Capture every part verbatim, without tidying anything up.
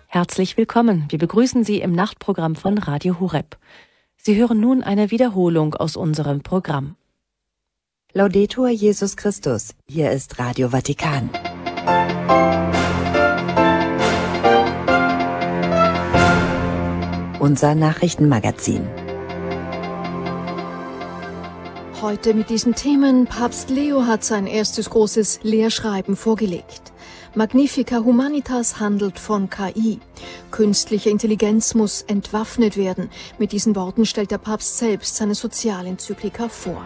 Herzlich willkommen. Wir begrüßen Sie im Nachtprogramm von Radio Horeb. Sie hören nun eine Wiederholung aus unserem Programm. Laudetur Jesus Christus. Hier ist Radio Vatikan. Unser Nachrichtenmagazin. Heute mit diesen Themen. Papst Leo hat sein erstes großes Lehrschreiben vorgelegt. Magnifica Humanitas handelt von K I. Künstliche Intelligenz muss entwaffnet werden. Mit diesen Worten stellt der Papst selbst seine Sozialenzyklika vor.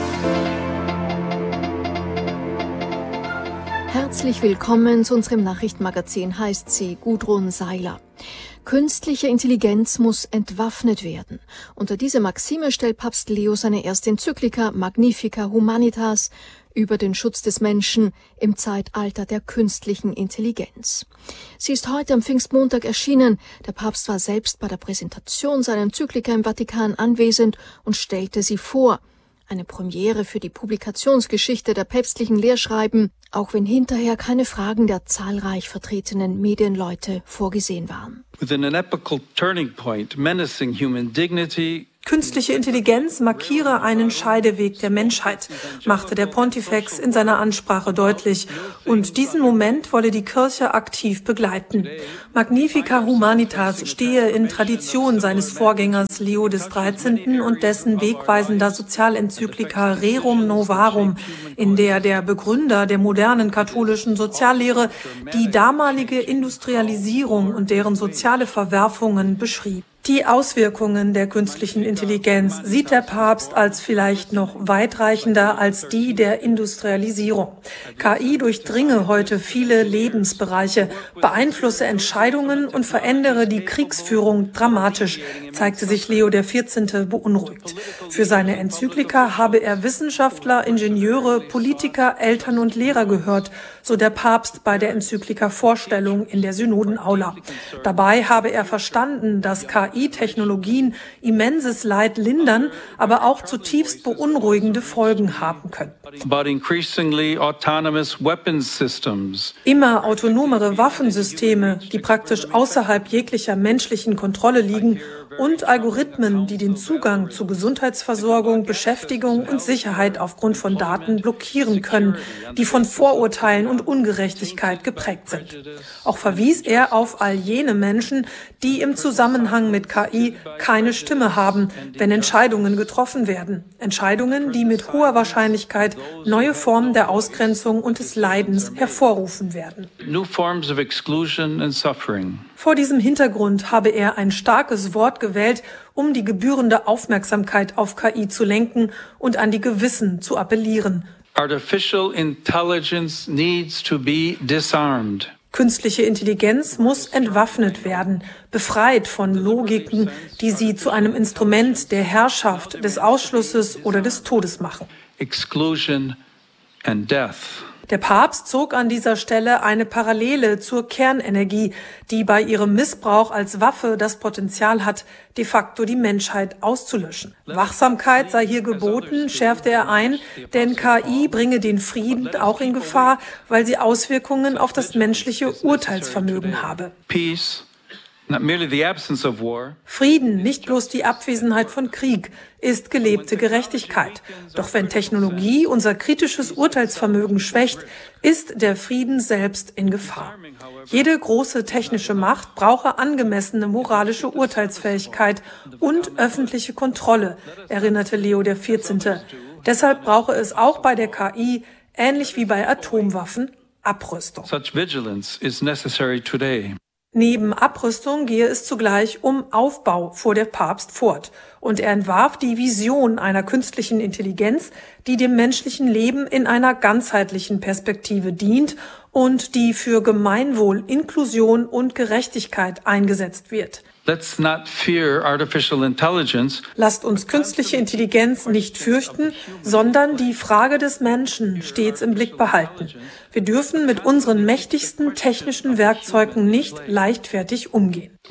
Herzlich willkommen zu unserem Nachrichtenmagazin, heißt sie Gudrun Seiler. Künstliche Intelligenz muss entwaffnet werden. Unter diese Maxime stellt Papst Leo seine erste Enzyklika Magnifica Humanitas über den Schutz des Menschen im Zeitalter der künstlichen Intelligenz. Sie ist heute am Pfingstmontag erschienen. Der Papst war selbst bei der Präsentation seiner Enzyklika im Vatikan anwesend und stellte sie vor. Eine Premiere für die Publikationsgeschichte der päpstlichen Lehrschreiben, auch wenn hinterher keine Fragen der zahlreich vertretenen Medienleute vorgesehen waren. Within an epochal turning point menacing human dignity. Künstliche Intelligenz markiere einen Scheideweg der Menschheit, machte der Pontifex in seiner Ansprache deutlich. Und diesen Moment wolle die Kirche aktiv begleiten. Magnifica Humanitas stehe in Tradition seines Vorgängers Leo des dreizehnten und dessen wegweisender Sozialenzyklika Rerum Novarum, in der der Begründer der modernen katholischen Soziallehre die damalige Industrialisierung und deren soziale Verwerfungen beschrieb. Die Auswirkungen der künstlichen Intelligenz sieht der Papst als vielleicht noch weitreichender als die der Industrialisierung. K I durchdringe heute viele Lebensbereiche, beeinflusse Entscheidungen und verändere die Kriegsführung dramatisch, zeigte sich Leo der vierzehnte beunruhigt. Für seine Enzyklika habe er Wissenschaftler, Ingenieure, Politiker, Eltern und Lehrer gehört, so der Papst bei der Enzyklika-Vorstellung in der Synodenaula. Dabei habe er verstanden, dass K I-Technologien immenses Leid lindern, aber auch zutiefst beunruhigende Folgen haben können. About increasingly autonomous weapons systems. Immer autonomere Waffensysteme, die praktisch außerhalb jeglicher menschlichen Kontrolle liegen, und Algorithmen, die den Zugang zu Gesundheitsversorgung, Beschäftigung und Sicherheit aufgrund von Daten blockieren können, die von Vorurteilen und Ungerechtigkeit geprägt sind. Auch verwies er auf all jene Menschen, die im Zusammenhang mit K I keine Stimme haben, wenn Entscheidungen getroffen werden. Entscheidungen, die mit hoher Wahrscheinlichkeit neue Formen der Ausgrenzung und des Leidens hervorrufen werden. New forms of exclusion and suffering. Vor diesem Hintergrund habe er ein starkes Wort gewählt, um die gebührende Aufmerksamkeit auf K I zu lenken und an die Gewissen zu appellieren. Artificial intelligence needs to be disarmed. Künstliche Intelligenz muss entwaffnet werden, befreit von Logiken, die sie zu einem Instrument der Herrschaft, des Ausschlusses oder des Todes machen. Exclusion and death. Der Papst zog an dieser Stelle eine Parallele zur Kernenergie, die bei ihrem Missbrauch als Waffe das Potenzial hat, de facto die Menschheit auszulöschen. Wachsamkeit sei hier geboten, schärfte er ein, denn K I bringe den Frieden auch in Gefahr, weil sie Auswirkungen auf das menschliche Urteilsvermögen habe. Peace, not merely the absence of war. Frieden, nicht bloß die Abwesenheit von Krieg, ist gelebte Gerechtigkeit. Doch wenn Technologie unser kritisches Urteilsvermögen schwächt, ist der Frieden selbst in Gefahr. Jede große technische Macht brauche angemessene moralische Urteilsfähigkeit und öffentliche Kontrolle, erinnerte Leo der vierzehnte. Deshalb brauche es auch bei der K I, ähnlich wie bei Atomwaffen, Abrüstung. Such vigilance is necessary today. Neben Abrüstung gehe es zugleich um Aufbau, fuhr der Papst fort. Und er entwarf die Vision einer künstlichen Intelligenz, die dem menschlichen Leben in einer ganzheitlichen Perspektive dient und die für Gemeinwohl, Inklusion und Gerechtigkeit eingesetzt wird. Let's not fear artificial intelligence. Lasst uns künstliche Intelligenz nicht fürchten, sondern die Frage des Menschen stets im Blick behalten. Wir dürfen mit unseren mächtigsten technischen Werkzeugen nicht leichtfertig umgehen.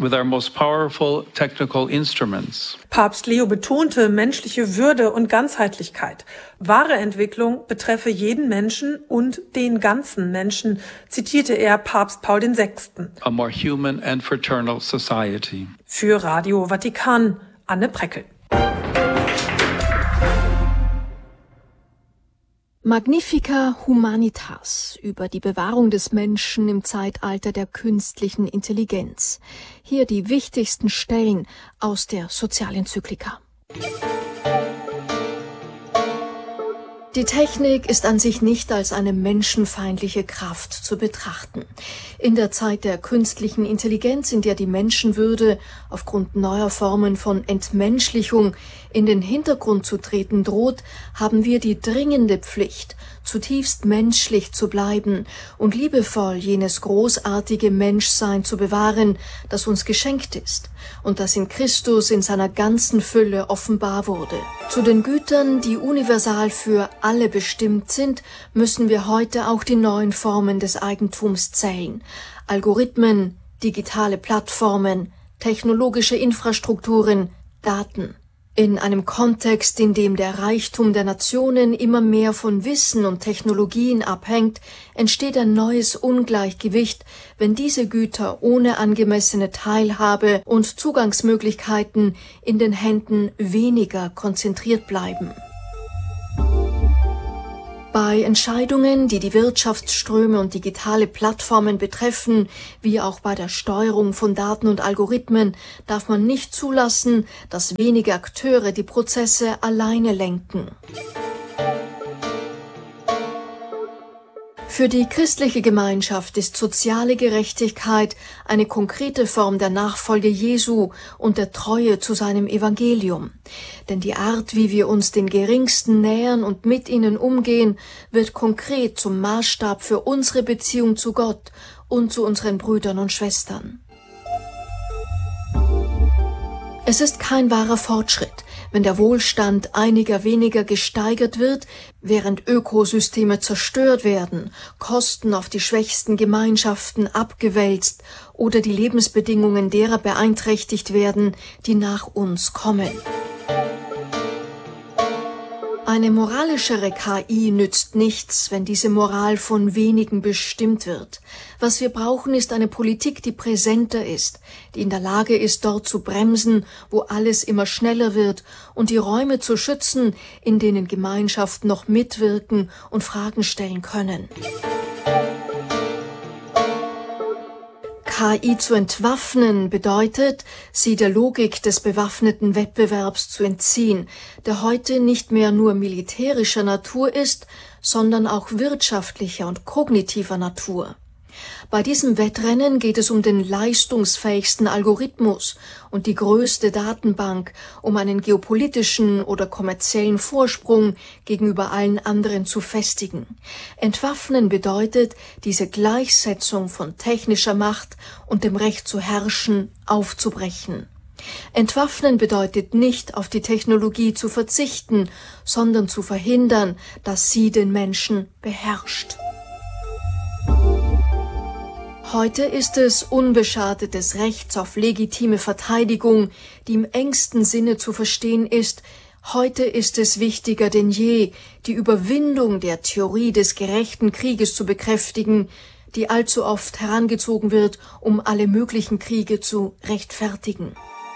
with our most powerful technical instruments. Papst Leo betonte menschliche Würde und Ganzheitlichkeit. Wahre Entwicklung betreffe jeden Menschen und den ganzen Menschen, zitierte er Papst Paul der Sechste. A more human and fraternal society. Für Radio Vatikan, Anne Preckel. Magnifica Humanitas über die Bewahrung des Menschen im Zeitalter der künstlichen Intelligenz. Hier die wichtigsten Stellen aus der Sozialenzyklika. Die Technik ist an sich nicht als eine menschenfeindliche Kraft zu betrachten. In der Zeit der künstlichen Intelligenz, in der die Menschenwürde aufgrund neuer Formen von Entmenschlichung in den Hintergrund zu treten droht, haben wir die dringende Pflicht, zutiefst menschlich zu bleiben und liebevoll jenes großartige Menschsein zu bewahren, das uns geschenkt ist und das in Christus in seiner ganzen Fülle offenbar wurde. Zu den Gütern, die universal für alle bestimmt sind, müssen wir heute auch die neuen Formen des Eigentums zählen. Algorithmen, digitale Plattformen, technologische Infrastrukturen, Daten. In einem Kontext, in dem der Reichtum der Nationen immer mehr von Wissen und Technologien abhängt, entsteht ein neues Ungleichgewicht, wenn diese Güter ohne angemessene Teilhabe und Zugangsmöglichkeiten in den Händen weniger konzentriert bleiben. Bei Entscheidungen, die die Wirtschaftsströme und digitale Plattformen betreffen, wie auch bei der Steuerung von Daten und Algorithmen, darf man nicht zulassen, dass wenige Akteure die Prozesse alleine lenken. Für die christliche Gemeinschaft ist soziale Gerechtigkeit eine konkrete Form der Nachfolge Jesu und der Treue zu seinem Evangelium. Denn die Art, wie wir uns den Geringsten nähern und mit ihnen umgehen, wird konkret zum Maßstab für unsere Beziehung zu Gott und zu unseren Brüdern und Schwestern. Es ist kein wahrer Fortschritt, wenn der Wohlstand einiger weniger gesteigert wird, während Ökosysteme zerstört werden, Kosten auf die schwächsten Gemeinschaften abgewälzt oder die Lebensbedingungen derer beeinträchtigt werden, die nach uns kommen. Eine moralischere K I nützt nichts, wenn diese Moral von wenigen bestimmt wird. Was wir brauchen, ist eine Politik, die präsenter ist, die in der Lage ist, dort zu bremsen, wo alles immer schneller wird, und die Räume zu schützen, in denen Gemeinschaften noch mitwirken und Fragen stellen können. K I zu entwaffnen bedeutet, sie der Logik des bewaffneten Wettbewerbs zu entziehen, der heute nicht mehr nur militärischer Natur ist, sondern auch wirtschaftlicher und kognitiver Natur. Bei diesem Wettrennen geht es um den leistungsfähigsten Algorithmus und die größte Datenbank, um einen geopolitischen oder kommerziellen Vorsprung gegenüber allen anderen zu festigen. Entwaffnen bedeutet, diese Gleichsetzung von technischer Macht und dem Recht zu herrschen aufzubrechen. Entwaffnen bedeutet nicht, auf die Technologie zu verzichten, sondern zu verhindern, dass sie den Menschen beherrscht. Heute ist es unbeschadet des Rechts auf legitime Verteidigung, die im engsten Sinne zu verstehen ist. Heute ist es wichtiger denn je, die Überwindung der Theorie des gerechten Krieges zu bekräftigen, die allzu oft herangezogen wird, um alle möglichen Kriege zu rechtfertigen.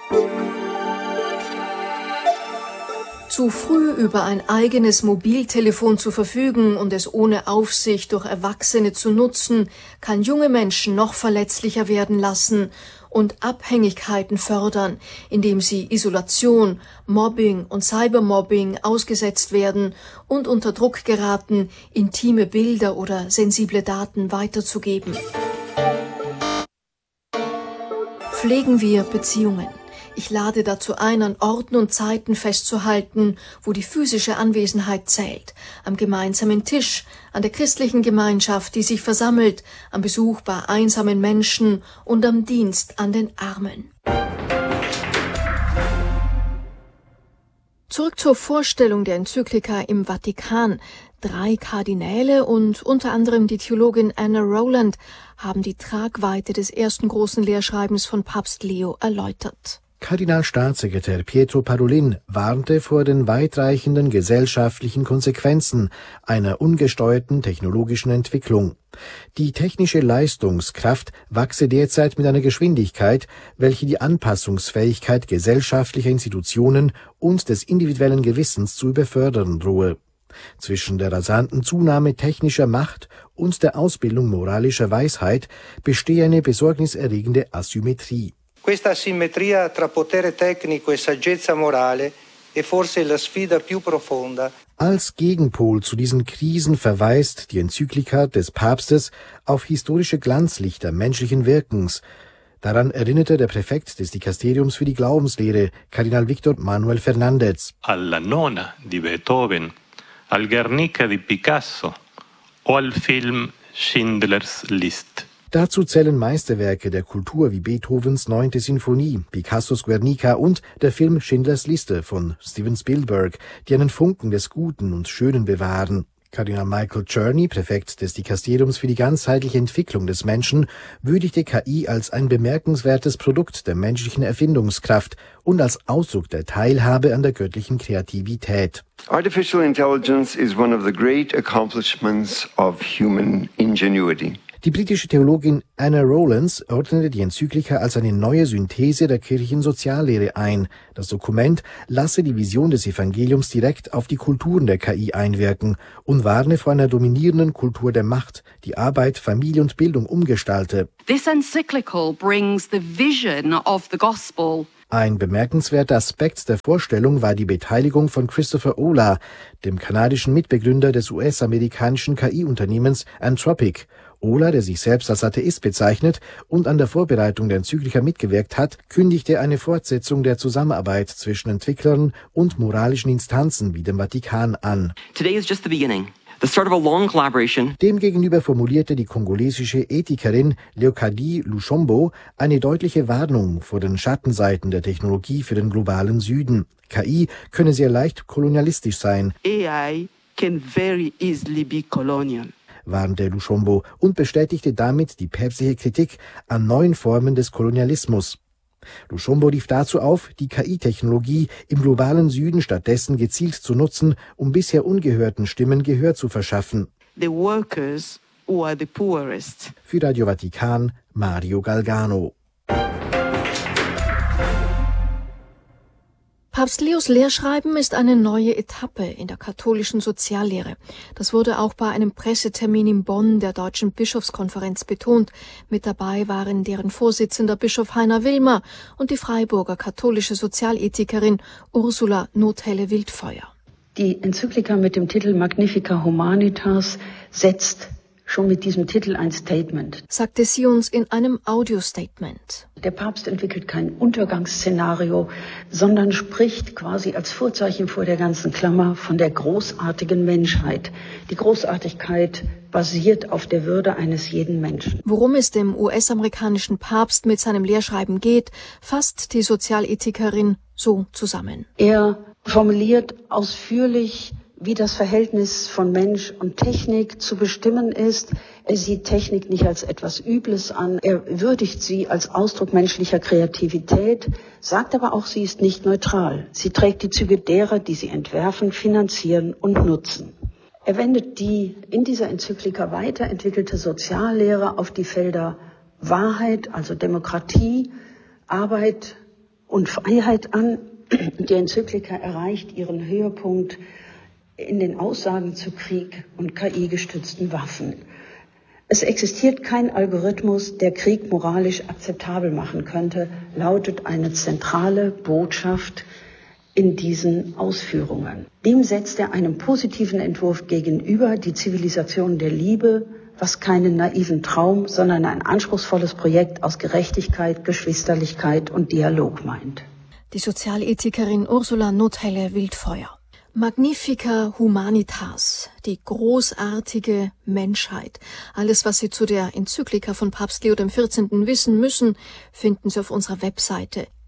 Zu früh über ein eigenes Mobiltelefon zu verfügen und es ohne Aufsicht durch Erwachsene zu nutzen, kann junge Menschen noch verletzlicher werden lassen und Abhängigkeiten fördern, indem sie Isolation, Mobbing und Cybermobbing ausgesetzt werden und unter Druck geraten, intime Bilder oder sensible Daten weiterzugeben. Pflegen wir Beziehungen. Ich lade dazu ein, an Orten und Zeiten festzuhalten, wo die physische Anwesenheit zählt, am gemeinsamen Tisch, an der christlichen Gemeinschaft, die sich versammelt, am Besuch bei einsamen Menschen und am Dienst an den Armen. Zurück zur Vorstellung der Enzyklika im Vatikan. Drei Kardinäle und unter anderem die Theologin Anna Rowland haben die Tragweite des ersten großen Lehrschreibens von Papst Leo erläutert. Kardinalstaatssekretär Pietro Parolin warnte vor den weitreichenden gesellschaftlichen Konsequenzen einer ungesteuerten technologischen Entwicklung. Die technische Leistungskraft wachse derzeit mit einer Geschwindigkeit, welche die Anpassungsfähigkeit gesellschaftlicher Institutionen und des individuellen Gewissens zu überfördern drohe. Zwischen der rasanten Zunahme technischer Macht und der Ausbildung moralischer Weisheit bestehe eine besorgniserregende Asymmetrie. Questa asimmetria tra potere tecnico e saggezza morale è forse la sfida più profonda. Als Gegenpol zu diesen Krisen verweist die Enzyklika des Papstes auf historische Glanzlichter menschlichen Wirkens. Daran erinnerte der Präfekt des Dikasteriums für die Glaubenslehre, Kardinal Victor Manuel Fernández. Alla Nona di Beethoven, al Guernica di Picasso o al Film Schindlers List. Dazu zählen Meisterwerke der Kultur wie Beethovens Neunte Sinfonie, Picassos Guernica und der Film Schindlers Liste von Steven Spielberg, die einen Funken des Guten und Schönen bewahren. Kardinal Michael Czerny, Präfekt des Dikasteriums für die ganzheitliche Entwicklung des Menschen, würdigte K I als ein bemerkenswertes Produkt der menschlichen Erfindungskraft und als Ausdruck der Teilhabe an der göttlichen Kreativität. Artificial intelligence is one of the great accomplishments of human ingenuity. Die britische Theologin Anna Rowland ordnete die Enzyklika als eine neue Synthese der kirchlichen Soziallehre ein. Das Dokument lasse die Vision des Evangeliums direkt auf die Kulturen der K I einwirken und warne vor einer dominierenden Kultur der Macht, die Arbeit, Familie und Bildung umgestalte. This encyclical brings the vision of the gospel. Ein bemerkenswerter Aspekt der Vorstellung war die Beteiligung von Christopher Olah, dem kanadischen Mitbegründer des U S-amerikanischen K I-Unternehmens Anthropic. Olah, der sich selbst als Atheist bezeichnet und an der Vorbereitung der Enzyklika mitgewirkt hat, kündigte eine Fortsetzung der Zusammenarbeit zwischen Entwicklern und moralischen Instanzen wie dem Vatikan an. Today is just the beginning. The start of a long collaboration. Demgegenüber formulierte die kongolesische Ethikerin Leokadie Lushombo eine deutliche Warnung vor den Schattenseiten der Technologie für den globalen Süden. K I könne sehr leicht kolonialistisch sein. A I can very easily be colonial, warnte Lushombo und bestätigte damit die päpstliche Kritik an neuen Formen des Kolonialismus. Lushombo rief dazu auf, die K I-Technologie im globalen Süden stattdessen gezielt zu nutzen, um bisher ungehörten Stimmen Gehör zu verschaffen. The workers who are the poorest. Für Radio Vatikan, Mario Galgano. Papst Leos Lehrschreiben ist eine neue Etappe in der katholischen Soziallehre. Das wurde auch bei einem Pressetermin in Bonn der Deutschen Bischofskonferenz betont. Mit dabei waren deren Vorsitzender Bischof Heiner Wilmer und die Freiburger katholische Sozialethikerin Ursula Nothelle-Wildfeuer. Die Enzyklika mit dem Titel Magnificat Humanitas setzt schon mit diesem Titel ein Statement, sagte sie uns in einem Audio-Statement. Der Papst entwickelt kein Untergangsszenario, sondern spricht quasi als Vorzeichen vor der ganzen Klammer von der großartigen Menschheit. Die Großartigkeit basiert auf der Würde eines jeden Menschen. Worum es dem U S-amerikanischen Papst mit seinem Lehrschreiben geht, fasst die Sozialethikerin so zusammen. Er formuliert ausführlich, wie das Verhältnis von Mensch und Technik zu bestimmen ist. Er sieht Technik nicht als etwas Übles an. Er würdigt sie als Ausdruck menschlicher Kreativität, sagt aber auch, sie ist nicht neutral. Sie trägt die Züge derer, die sie entwerfen, finanzieren und nutzen. Er wendet die in dieser Enzyklika weiterentwickelte Soziallehre auf die Felder Wahrheit, also Demokratie, Arbeit und Freiheit an. Die Enzyklika erreicht ihren Höhepunkt in den Aussagen zu Krieg und K I-gestützten Waffen. Es existiert kein Algorithmus, der Krieg moralisch akzeptabel machen könnte, lautet eine zentrale Botschaft in diesen Ausführungen. Dem setzt er einen positiven Entwurf gegenüber, die Zivilisation der Liebe, was keinen naiven Traum, sondern ein anspruchsvolles Projekt aus Gerechtigkeit, Geschwisterlichkeit und Dialog meint. Die Sozialethikerin Ursula Nothelle-Wildfeuer. Magnificat Humanitas, die großartige Menschheit. Alles, was Sie zu der Enzyklika von Papst Leo der vierzehnten wissen müssen, finden Sie auf unserer Webseite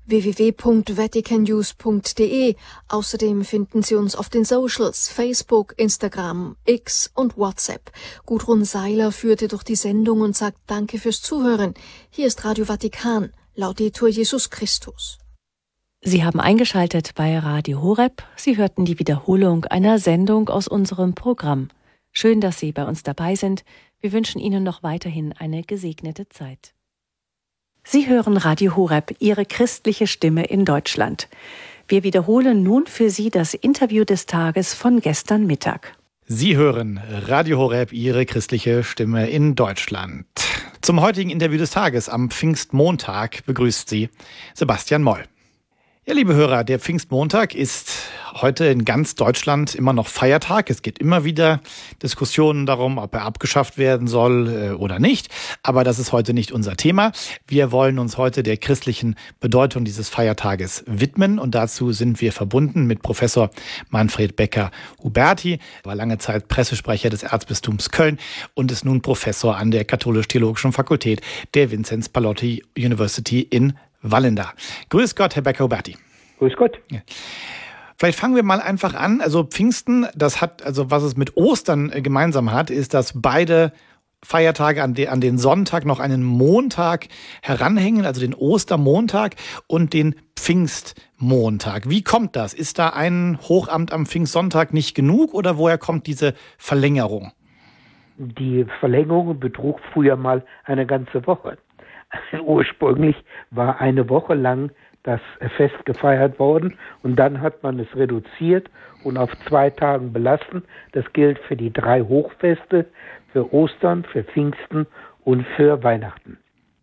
w w w punkt vatican news punkt d e. Außerdem finden Sie uns auf den Socials, Facebook, Instagram, X und WhatsApp. Gudrun Seiler führte durch die Sendung und sagt Danke fürs Zuhören. Hier ist Radio Vatikan. Laudetur Jesus Christus. Sie haben eingeschaltet bei Radio Horeb. Sie hörten die Wiederholung einer Sendung aus unserem Programm. Schön, dass Sie bei uns dabei sind. Wir wünschen Ihnen noch weiterhin eine gesegnete Zeit. Sie hören Radio Horeb, Ihre christliche Stimme in Deutschland. Wir wiederholen nun für Sie das Interview des Tages von gestern Mittag. Sie hören Radio Horeb, Ihre christliche Stimme in Deutschland. Zum heutigen Interview des Tages am Pfingstmontag begrüßt Sie Sebastian Moll. Ja, liebe Hörer, der Pfingstmontag ist heute in ganz Deutschland immer noch Feiertag. Es gibt immer wieder Diskussionen darum, ob er abgeschafft werden soll äh, oder nicht. Aber das ist heute nicht unser Thema. Wir wollen uns heute der christlichen Bedeutung dieses Feiertages widmen. Und dazu sind wir verbunden mit Professor Manfred Becker-Huberti. Er war lange Zeit Pressesprecher des Erzbistums Köln und ist nun Professor an der Katholisch-Theologischen Fakultät der Vinzenz Pallotti University in Wallenda. Grüß Gott, Herr Becker-Huberti. Grüß Gott. Ja. Vielleicht fangen wir mal einfach an. Also Pfingsten, das hat, also was es mit Ostern gemeinsam hat, ist, dass beide Feiertage an, de, an den Sonntag noch einen Montag heranhängen, also den Ostermontag und den Pfingstmontag. Wie kommt das? Ist da ein Hochamt am Pfingstsonntag nicht genug oder woher kommt diese Verlängerung? Die Verlängerung betrug früher mal eine ganze Woche. Ursprünglich war eine Woche lang das Fest gefeiert worden und dann hat man es reduziert und auf zwei Tagen belassen. Das gilt für die drei Hochfeste, für Ostern, für Pfingsten und für Weihnachten.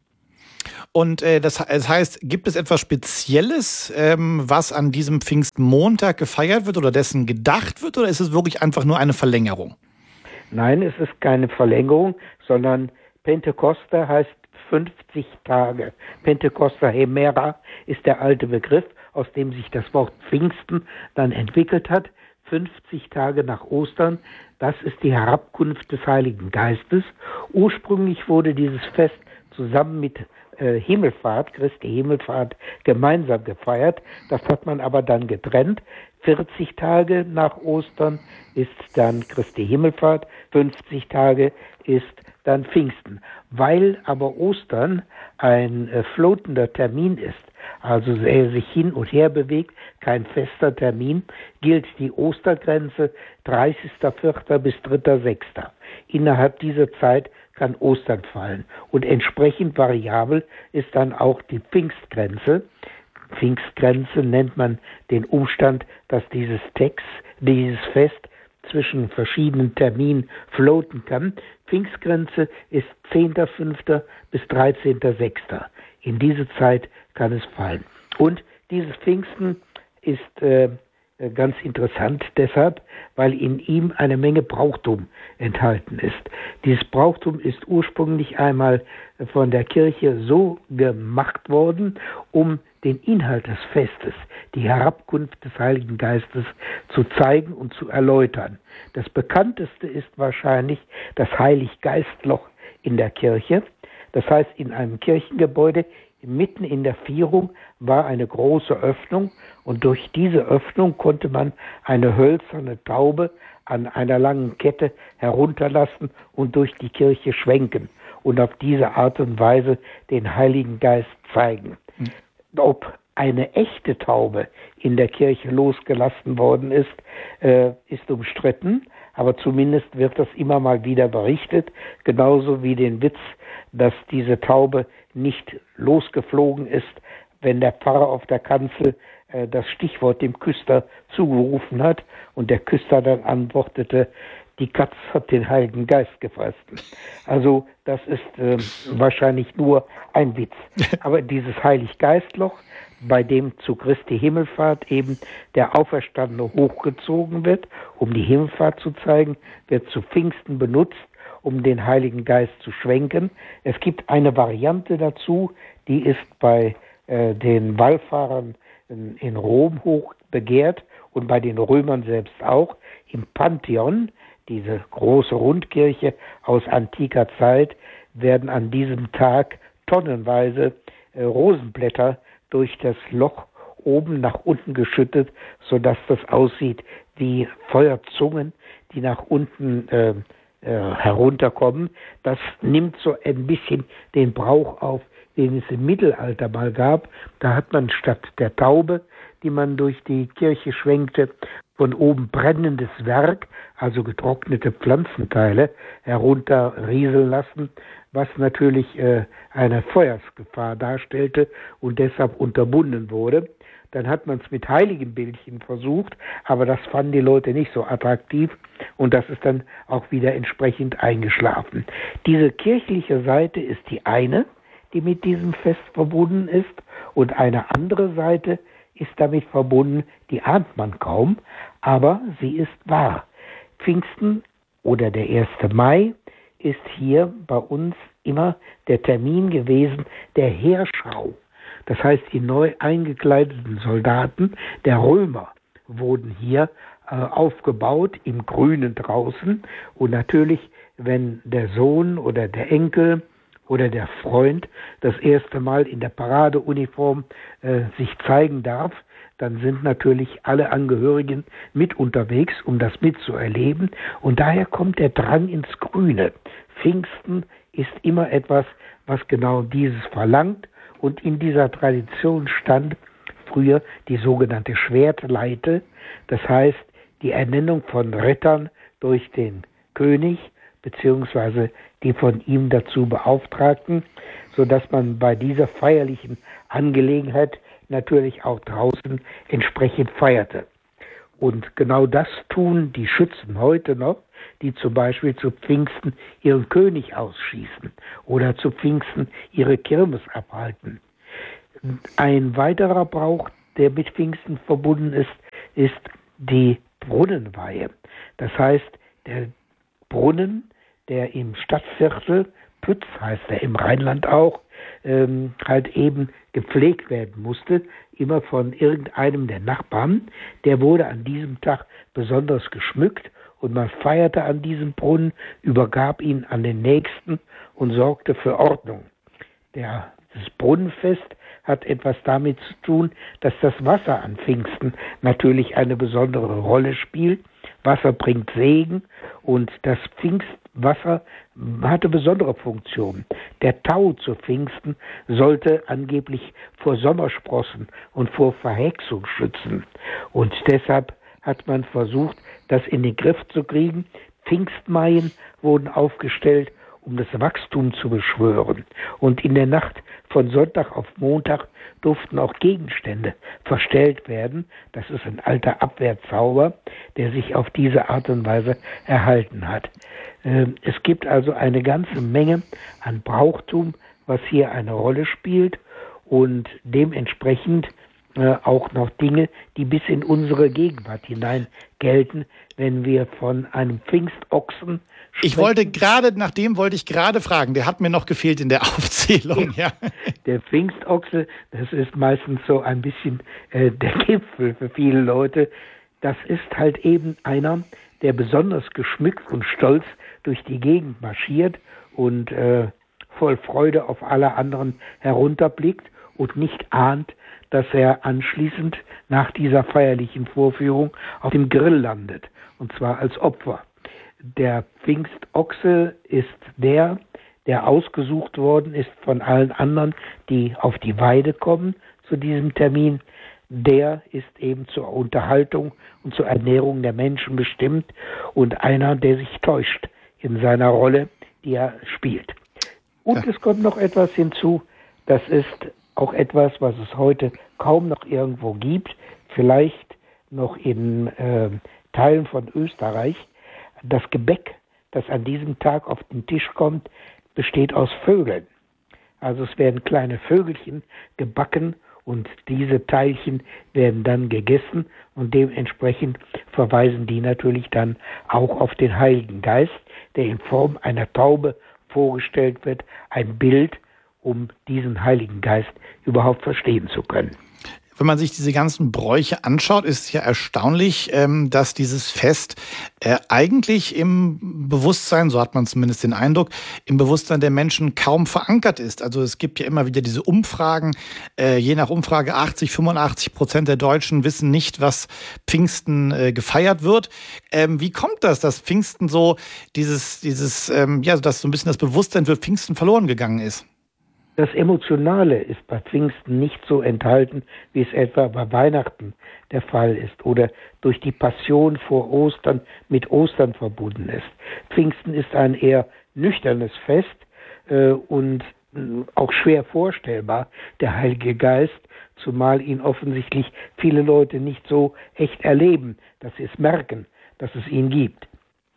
Und äh, das, das heißt, gibt es etwas Spezielles, ähm, was an diesem Pfingstmontag gefeiert wird oder dessen gedacht wird, oder ist es wirklich einfach nur eine Verlängerung? Nein, es ist keine Verlängerung, sondern Pentekoste heißt fünfzig Tage. Pentecosta Hemera ist der alte Begriff, aus dem sich das Wort Pfingsten dann entwickelt hat. fünfzig Tage nach Ostern, das ist die Herabkunft des Heiligen Geistes. Ursprünglich wurde dieses Fest zusammen mit äh, Himmelfahrt, Christi Himmelfahrt, gemeinsam gefeiert. Das hat man aber dann getrennt. vierzig Tage nach Ostern ist dann Christi Himmelfahrt, fünfzig Tage ist dann Pfingsten. Weil aber Ostern ein äh, floatender Termin ist, also er sich hin und her bewegt, kein fester Termin, gilt die Ostergrenze dreißigster vierter bis dritter sechster Innerhalb dieser Zeit kann Ostern fallen. Und entsprechend variabel ist dann auch die Pfingstgrenze. Pfingstgrenze nennt man den Umstand, dass dieses Text, dieses Fest zwischen verschiedenen Terminen floaten kann. Pfingstgrenze ist zehnter fünfter bis dreizehnter sechster In diese Zeit kann es fallen. Und dieses Pfingsten ist äh, ganz interessant deshalb, weil in ihm eine Menge Brauchtum enthalten ist. Dieses Brauchtum ist ursprünglich einmal von der Kirche so gemacht worden, um den Inhalt des Festes, die Herabkunft des Heiligen Geistes zu zeigen und zu erläutern. Das bekannteste ist wahrscheinlich das Heiliggeistloch in der Kirche. Das heißt, in einem Kirchengebäude mitten in der Vierung war eine große Öffnung und durch diese Öffnung konnte man eine hölzerne Taube an einer langen Kette herunterlassen und durch die Kirche schwenken und auf diese Art und Weise den Heiligen Geist zeigen. Mhm. Ob eine echte Taube in der Kirche losgelassen worden ist, äh, ist umstritten, aber zumindest wird das immer mal wieder berichtet, genauso wie den Witz, dass diese Taube nicht losgeflogen ist, wenn der Pfarrer auf der Kanzel äh, das Stichwort dem Küster zugerufen hat und der Küster dann antwortete, die Katz hat den Heiligen Geist gefressen. Also das ist äh, wahrscheinlich nur ein Witz. Aber dieses Heiliggeistloch, bei dem zu Christi Himmelfahrt eben der Auferstandene hochgezogen wird, um die Himmelfahrt zu zeigen, wird zu Pfingsten benutzt, um den Heiligen Geist zu schwenken. Es gibt eine Variante dazu, die ist bei äh, den Wallfahrern in, in Rom hoch begehrt und bei den Römern selbst auch. Im Pantheon, diese große Rundkirche aus antiker Zeit, werden an diesem Tag tonnenweise äh, Rosenblätter durch das Loch oben nach unten geschüttet, sodass das aussieht wie Feuerzungen, die nach unten äh, äh, herunterkommen. Das nimmt so ein bisschen den Brauch auf, den es im Mittelalter mal gab. Da hat man statt der Taube, die man durch die Kirche schwenkte, von oben brennendes Werk, also getrocknete Pflanzenteile, herunterrieseln lassen, was natürlich äh, eine Feuersgefahr darstellte und deshalb unterbunden wurde. Dann hat man es mit Heiligenbildchen versucht, aber das fanden die Leute nicht so attraktiv und das ist dann auch wieder entsprechend eingeschlafen. Diese kirchliche Seite ist die eine, die mit diesem Fest verbunden ist, und eine andere Seite ist damit verbunden, die ahnt man kaum, aber sie ist wahr. Pfingsten oder der erste Mai ist hier bei uns immer der Termin gewesen der Heerschau. Das heißt, die neu eingekleideten Soldaten der Römer wurden hier äh, aufgebaut, im Grünen draußen. Und natürlich, wenn der Sohn oder der Enkel oder der Freund das erste Mal in der Paradeuniform äh, sich zeigen darf, dann sind natürlich alle Angehörigen mit unterwegs, um das mitzuerleben. Und daher kommt der Drang ins Grüne. Pfingsten ist immer etwas, was genau dieses verlangt. Und in dieser Tradition stand früher die sogenannte Schwertleite, das heißt die Ernennung von Rittern durch den König beziehungsweise die von ihm dazu Beauftragten, sodass man bei dieser feierlichen Angelegenheit natürlich auch draußen entsprechend feierte. Und genau das tun die Schützen heute noch, die zum Beispiel zu Pfingsten ihren König ausschießen oder zu Pfingsten ihre Kirmes abhalten. Ein weiterer Brauch, der mit Pfingsten verbunden ist, ist die Brunnenweihe. Das heißt, der Brunnen, der im Stadtviertel, Pütz heißt er im Rheinland auch, ähm, halt eben gepflegt werden musste, immer von irgendeinem der Nachbarn, der wurde an diesem Tag besonders geschmückt und man feierte an diesem Brunnen, übergab ihn an den Nächsten und sorgte für Ordnung. Der, das Brunnenfest hat etwas damit zu tun, dass das Wasser an Pfingsten natürlich eine besondere Rolle spielt. Wasser bringt Segen und das Pfingstwasser hatte besondere Funktionen. Der Tau zu Pfingsten sollte angeblich vor Sommersprossen und vor Verhexung schützen. Und deshalb hat man versucht, das in den Griff zu kriegen. Pfingstmaien wurden aufgestellt, um das Wachstum zu beschwören. Und in der Nacht von Sonntag auf Montag durften auch Gegenstände verstellt werden. Das ist ein alter Abwehrzauber, der sich auf diese Art und Weise erhalten hat. Es gibt also eine ganze Menge an Brauchtum, was hier eine Rolle spielt und dementsprechend äh, auch noch Dinge, die bis in unsere Gegenwart hinein gelten, wenn wir von einem Pfingstochsen sprechen. Ich wollte gerade, nach dem wollte ich gerade fragen, der hat mir noch gefehlt in der Aufzählung. Ja. Der Pfingstochse, das ist meistens so ein bisschen äh, der Gipfel für viele Leute. Das ist halt eben einer, der besonders geschmückt und stolz durch die Gegend marschiert und äh, voll Freude auf alle anderen herunterblickt und nicht ahnt, dass er anschließend nach dieser feierlichen Vorführung auf dem Grill landet, und zwar als Opfer. Der Pfingstochse ist der, der ausgesucht worden ist von allen anderen, die auf die Weide kommen zu diesem Termin. Der ist eben zur Unterhaltung und zur Ernährung der Menschen bestimmt und einer, der sich täuscht in seiner Rolle, die er spielt. Und ja. Es kommt noch etwas hinzu, das ist auch etwas, was es heute kaum noch irgendwo gibt, vielleicht noch in äh, Teilen von Österreich. Das Gebäck, das an diesem Tag auf den Tisch kommt, besteht aus Vögeln. Also es werden kleine Vögelchen gebacken und diese Teilchen werden dann gegessen und dementsprechend verweisen die natürlich dann auch auf den Heiligen Geist, der in Form einer Taube vorgestellt wird, ein Bild, um diesen Heiligen Geist überhaupt verstehen zu können. Wenn man sich diese ganzen Bräuche anschaut, ist es ja erstaunlich, ähm, dass dieses Fest äh, eigentlich im Bewusstsein, so hat man zumindest den Eindruck, im Bewusstsein der Menschen kaum verankert ist. Also es gibt ja immer wieder diese Umfragen, äh, je nach Umfrage achtzig, fünfundachtzig Prozent der Deutschen wissen nicht, was Pfingsten äh, gefeiert wird. Ähm, wie kommt das, dass Pfingsten so dieses, dieses, ähm, ja, dass so ein bisschen das Bewusstsein für Pfingsten verloren gegangen ist? Das Emotionale ist bei Pfingsten nicht so enthalten, wie es etwa bei Weihnachten der Fall ist oder durch die Passion vor Ostern mit Ostern verbunden ist. Pfingsten ist ein eher nüchternes Fest äh, und äh, auch schwer vorstellbar, der Heilige Geist, zumal ihn offensichtlich viele Leute nicht so echt erleben, dass sie es merken, dass es ihn gibt.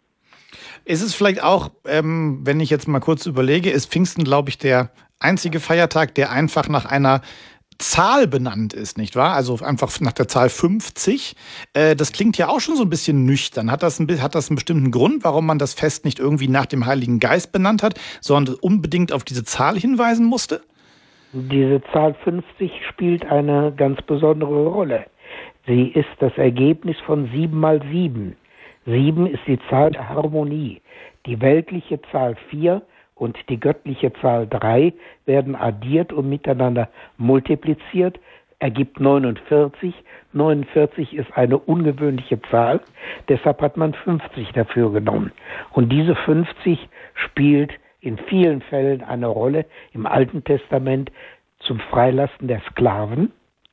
Ist es vielleicht auch, ähm, wenn ich jetzt mal kurz überlege, ist Pfingsten, glaube ich, der einzige Feiertag, der einfach nach einer Zahl benannt ist, nicht wahr? Also einfach nach der Zahl fünfzig. Äh, das klingt ja auch schon so ein bisschen nüchtern. Hat das, ein, hat das einen bestimmten Grund, warum man das Fest nicht irgendwie nach dem Heiligen Geist benannt hat, sondern unbedingt auf diese Zahl hinweisen musste? Diese Zahl fünfzig spielt eine ganz besondere Rolle. Sie ist das Ergebnis von sieben mal sieben. Sieben ist die Zahl der Harmonie. Die weltliche Zahl vier und die göttliche Zahl drei werden addiert und miteinander multipliziert, ergibt neunundvierzig. neunundvierzig ist eine ungewöhnliche Zahl, deshalb hat man fünfzig dafür genommen. Und diese fünfzig spielt in vielen Fällen eine Rolle im Alten Testament zum Freilassen der Sklaven.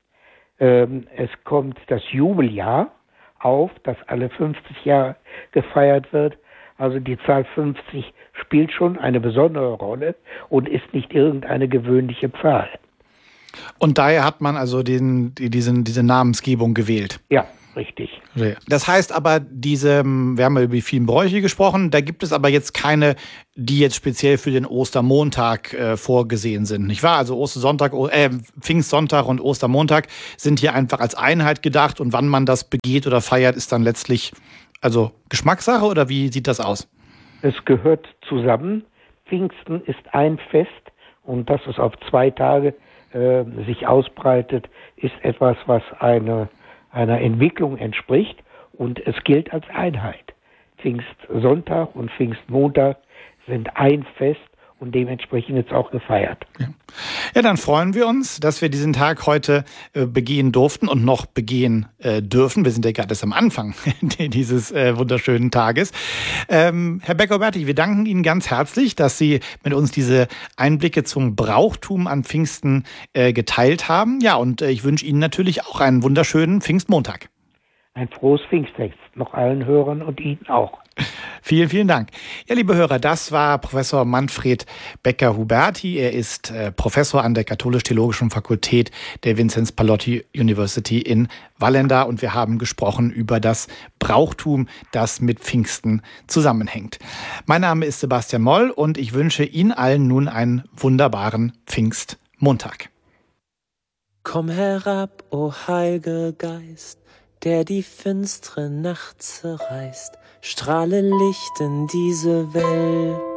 Ähm, es kommt das Jubeljahr auf, das alle fünfzig Jahre gefeiert wird. Also die Zahl fünfzig spielt schon eine besondere Rolle und ist nicht irgendeine gewöhnliche Zahl. Und daher hat man also den, die, diesen, diese Namensgebung gewählt. Ja, richtig. Das heißt aber, diese, wir haben ja über die vielen Bräuche gesprochen, da gibt es aber jetzt keine, die jetzt speziell für den Ostermontag äh, vorgesehen sind, nicht wahr? Also Ostersonntag, äh, Pfingstsonntag und Ostermontag sind hier einfach als Einheit gedacht und wann man das begeht oder feiert, ist dann letztlich also Geschmackssache oder wie sieht das aus? Es gehört zusammen. Pfingsten ist ein Fest und dass es auf zwei Tage äh, sich ausbreitet, ist etwas, was eine, einer Entwicklung entspricht und es gilt als Einheit. Pfingstsonntag und Pfingstmontag sind ein Fest und dementsprechend jetzt auch gefeiert. Ja. ja, dann freuen wir uns, dass wir diesen Tag heute äh, begehen durften und noch begehen äh, dürfen. Wir sind ja gerade erst am Anfang dieses äh, wunderschönen Tages. Ähm, Herr Becker-Bertig, wir danken Ihnen ganz herzlich, dass Sie mit uns diese Einblicke zum Brauchtum an Pfingsten äh, geteilt haben. Ja, und äh, ich wünsche Ihnen natürlich auch einen wunderschönen Pfingstmontag. Ein frohes Pfingstfest noch allen Hörern und Ihnen auch. Vielen, vielen Dank. Ja, liebe Hörer, das war Professor Manfred Becker-Huberti. Er ist äh, Professor an der Katholisch-Theologischen Fakultät der Vinzenz Pallotti University in Vallenda und wir haben gesprochen über das Brauchtum, das mit Pfingsten zusammenhängt. Mein Name ist Sebastian Moll und ich wünsche Ihnen allen nun einen wunderbaren Pfingstmontag. Komm herab, o Heiliger Geist, der die finstere Nacht zerreißt, strahle Licht in diese Welt.